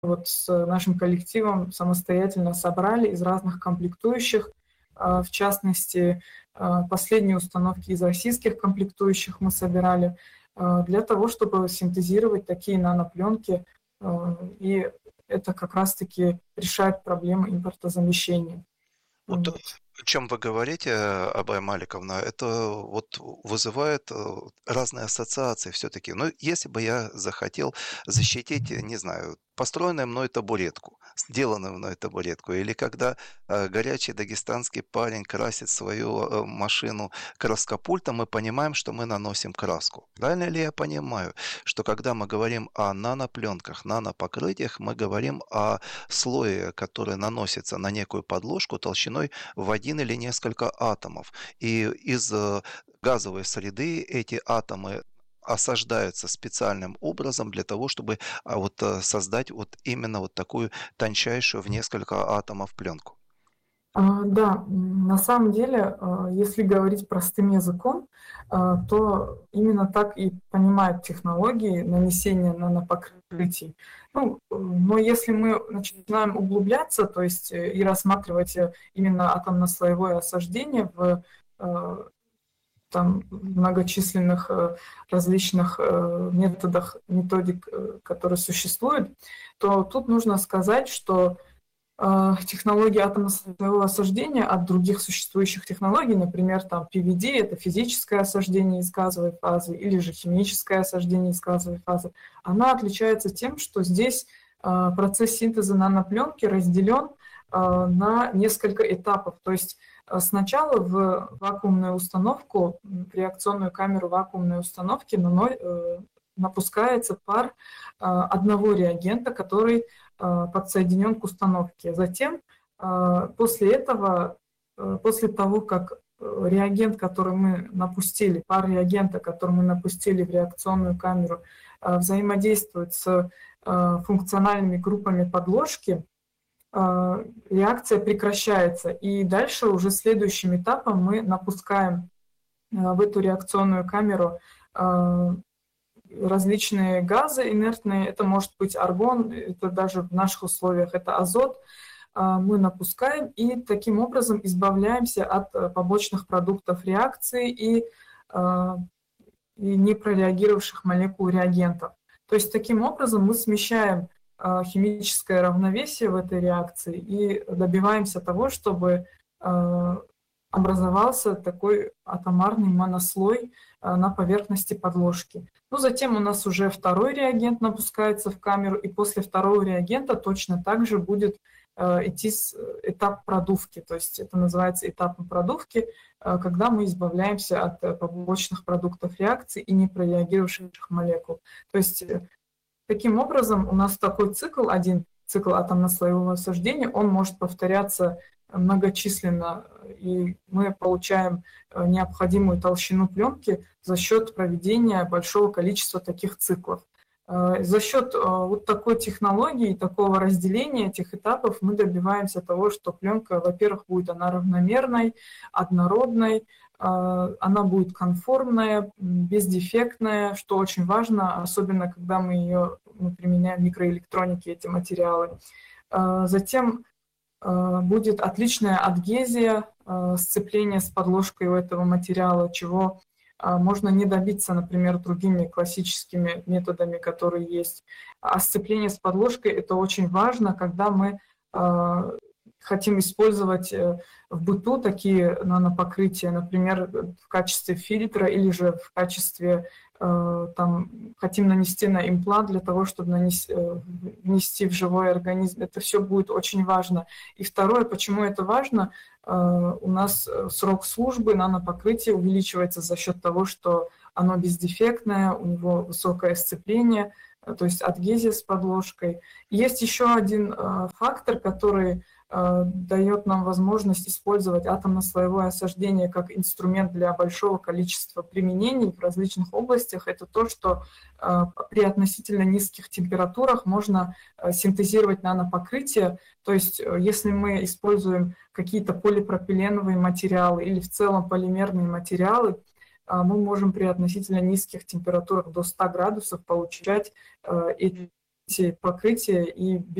вот с нашим коллективом самостоятельно собрали из разных комплектующих, в частности, последние установки из российских комплектующих мы собирали для того, чтобы синтезировать такие нанопленки, и это как раз-таки решает проблему импортозамещения. Вот Вот. о чем вы говорите, Абай Маликовна, это вот вызывает разные ассоциации все-таки. Но если бы я захотел защитить, не знаю, построенную мной табуретку, сделанную мной табуретку, или когда горячий дагестанский парень красит свою машину краскопультом, мы понимаем, что мы наносим краску. Правильно ли я понимаю, что когда мы говорим о нанопленках, нанопокрытиях, мы говорим о слое, который наносится на некую подложку толщиной в один или несколько атомов. И из газовой среды эти атомы осаждаются специальным образом для того, чтобы создать вот именно вот такую тончайшую в несколько атомов пленку. Да, на самом деле, если говорить простым языком, то именно так и понимают технологии нанесения нанопокрытий. Ну, но если мы начинаем углубляться, то есть и рассматривать именно атомно-слоевое осаждение в там многочисленных различных методик, которые существуют, то тут нужно сказать, что технологии атомно-слоевого осаждения от других существующих технологий, например, там PVD, это физическое осаждение из газовой фазы, или же химическое осаждение из газовой фазы, она отличается тем, что здесь процесс синтеза нанопленки разделен на несколько этапов. То есть сначала в вакуумную установку, в реакционную камеру вакуумной установки напускается пар одного реагента, который подсоединен к установке. Затем, после этого, после того, как реагент, который мы напустили, пар реагента, который мы напустили в реакционную камеру, взаимодействует с функциональными группами подложки, реакция прекращается. И дальше уже следующим этапом мы напускаем в эту реакционную камеру различные газы инертные, это может быть аргон, это даже в наших условиях это азот, мы напускаем и таким образом избавляемся от побочных продуктов реакции и не прореагировавших молекул реагентов. То есть таким образом мы смещаем химическое равновесие в этой реакции и добиваемся того, чтобы образовался такой атомарный монослой на поверхности подложки. Ну, затем у нас уже второй реагент напускается в камеру, и после второго реагента точно так же будет идти этап продувки. То есть это называется этапом продувки, когда мы избавляемся от побочных продуктов реакции и не прореагировавших молекул. То есть таким образом у нас такой цикл, один цикл атомно-слоевого осаждения, он может повторяться многочисленно, и мы получаем необходимую толщину пленки за счет проведения большого количества таких циклов. За счет вот такой технологии, такого разделения этих этапов мы добиваемся того, что пленка, во-первых, будет она равномерной, однородной, она будет конформная, бездефектная, что очень важно, особенно когда мы применяем в микроэлектронике эти материалы. Затем будет отличная адгезия, сцепление с подложкой у этого материала, чего можно не добиться, например, другими классическими методами, которые есть. А сцепление с подложкой – это очень важно, когда мы хотим использовать в быту такие нанопокрытия, например, в качестве фильтра или же в качестве, хотим нанести на имплант для того, чтобы внести в живой организм. Это все будет очень важно. И второе, почему это важно, у нас срок службы нанопокрытия увеличивается за счет того, что оно бездефектное, у него высокое сцепление, то есть адгезия с подложкой. Есть еще один фактор, который дает нам возможность использовать атомно-слоевое осаждение как инструмент для большого количества применений в различных областях. Это то, что при относительно низких температурах можно синтезировать нанопокрытие. То есть если мы используем какие-то полипропиленовые материалы или в целом полимерные материалы, мы можем при относительно низких температурах до 100 градусов получать эти покрытие и